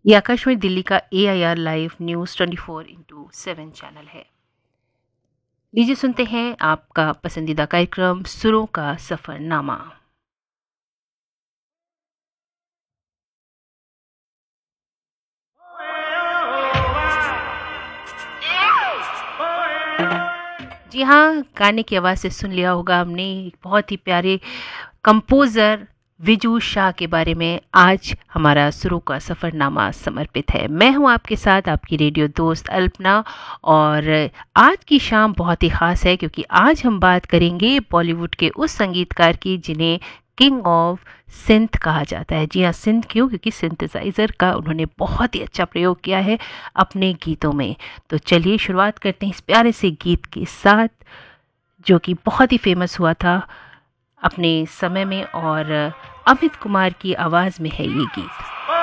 ये आकाशवाणी दिल्ली का AIR live news 24/7 channel है। लीजिए सुनते हैं आपका पसंदीदा कार्यक्रम सुरों का सफरनामा। जी हाँ, गाने की आवाज़ से सुन लिया होगा हमने एक बहुत ही प्यारे कंपोज़र विजू शाह के बारे में। आज हमारा सुरों का सफ़रनामा समर्पित है। मैं हूँ आपके साथ आपकी रेडियो दोस्त अल्पना, और आज की शाम बहुत ही ख़ास है क्योंकि आज हम बात करेंगे बॉलीवुड के उस संगीतकार की जिन्हें किंग ऑफ सिंथ कहा जाता है। जी हाँ, सिंथ क्यों? क्योंकि सिंथेसाइज़र का उन्होंने बहुत ही अच्छा प्रयोग किया है अपने गीतों में। तो चलिए शुरुआत करते हैं इस प्यारे से गीत के साथ, जो कि बहुत ही फेमस हुआ था अपने समय में, और अमित कुमार की आवाज़ में है ये गीत।